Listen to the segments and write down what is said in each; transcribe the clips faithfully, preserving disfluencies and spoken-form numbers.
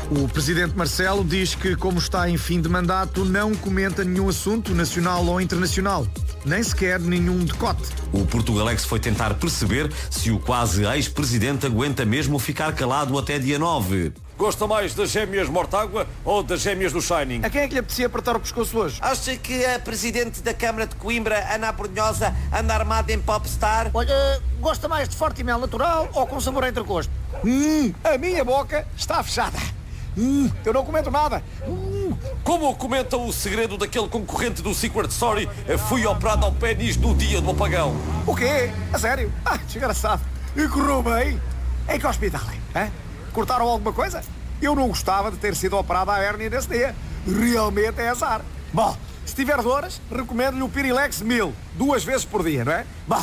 O presidente Marcelo diz que, como está em fim de mandato, não comenta nenhum assunto nacional ou internacional, nem sequer nenhum decote. O Portugalex foi tentar perceber se o quase ex-presidente aguenta mesmo ficar calado até dia nove. Gosta mais das gêmeas Mortágua ou das gêmeas do Shining? A quem é que lhe apetecia apertar o pescoço hoje? Acha que a presidente da Câmara de Coimbra, Ana Brunhosa, anda armada em popstar? Olha, gosta mais de forte e mel natural ou com sabor entrecosto? Hum, a minha boca está fechada. Hum, eu não comento nada. Hum. Como comenta o segredo daquele concorrente do Secret Story, fui operado ao pênis no dia do apagão? O quê? A sério? Ah, desgraçado. E correu bem? Em que hospital é? Hã? Cortaram alguma coisa? Eu não gostava de ter sido operado à hérnia nesse dia. Realmente é azar. Bom, se tiver dores, recomendo-lhe o Pirilex mil, duas vezes por dia, não é? Bom.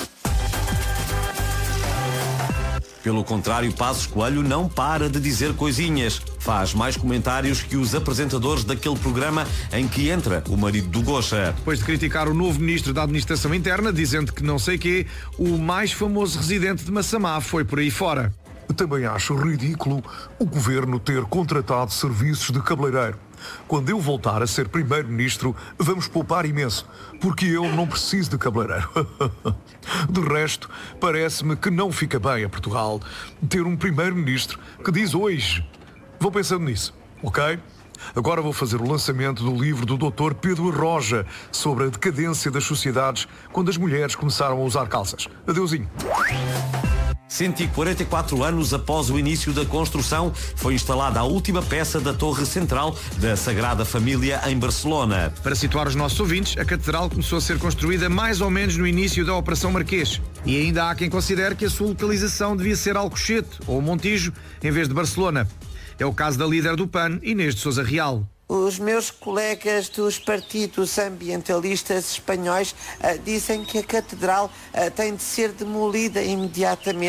Pelo contrário, Passos Coelho não para de dizer coisinhas. Faz mais comentários que os apresentadores daquele programa em que entra o marido do Gocha. Depois de criticar o novo ministro da Administração Interna, dizendo que não sei quê, o mais famoso residente de Massamá foi por aí fora. Também acho ridículo o governo ter contratado serviços de cabeleireiro. Quando eu voltar a ser primeiro-ministro, vamos poupar imenso, porque eu não preciso de cabeleireiro. De resto, parece-me que não fica bem a Portugal ter um primeiro-ministro que diz hoje. Vou pensando nisso, ok? Agora vou fazer o lançamento do livro do doutor Pedro Arroja sobre a decadência das sociedades quando as mulheres começaram a usar calças. Adeusinho. cento e quarenta e quatro anos após o início da construção, foi instalada a última peça da torre central da Sagrada Família em Barcelona. Para situar os nossos ouvintes, a catedral começou a ser construída mais ou menos no início da Operação Marquês. E ainda há quem considere que a sua localização devia ser Alcochete ou Montijo, em vez de Barcelona. É o caso da líder do P A N, Inês de Sousa Real. Os meus colegas dos partidos ambientalistas espanhóis uh, dizem que a catedral uh, tem de ser demolida imediatamente.